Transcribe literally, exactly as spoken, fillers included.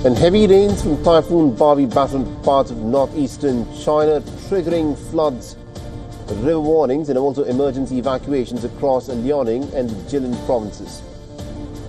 And heavy rains from Typhoon Barbie battered parts of northeastern China, triggering floods, river warnings and also emergency evacuations across Liaoning and Jilin provinces.